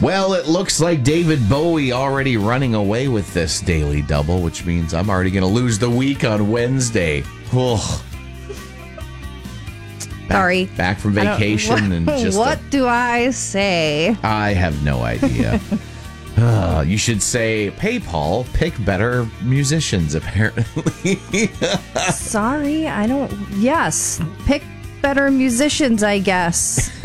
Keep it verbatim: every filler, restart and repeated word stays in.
Well, it looks like David Bowie already running away with this Daily Double, which means I'm already going to lose the week on Wednesday. Ugh. Back, Sorry. Back from vacation and just. What a, do I say? I have no idea. uh, you should say, hey, Paul, pick better musicians, apparently. Sorry, I don't. Yes, pick better musicians, I guess.